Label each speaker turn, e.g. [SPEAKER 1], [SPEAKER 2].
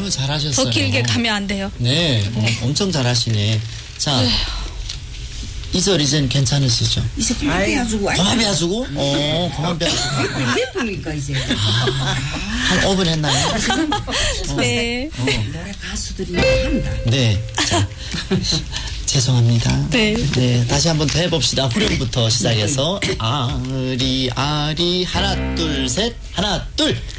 [SPEAKER 1] 아유, 잘하셨어요.
[SPEAKER 2] 더 길게 가면 안 돼요.
[SPEAKER 1] 네, 엄청 잘하시네. 자, 2절 이젠 괜찮으시죠?
[SPEAKER 3] 이제 그만 빼가지고.
[SPEAKER 1] 그만 빼가지고? 그만 빼가지고.
[SPEAKER 3] 몇 분입니까, 이제?
[SPEAKER 1] 한 5분 했나요?
[SPEAKER 2] 네.
[SPEAKER 3] 노래 가수들이 한다.
[SPEAKER 1] 네. 자, 죄송합니다.
[SPEAKER 2] 네.
[SPEAKER 1] 네, 다시 한번 더 해봅시다. 후렴부터 시작해서. 아리, 아리, 하나, 둘, 셋, 하나, 둘.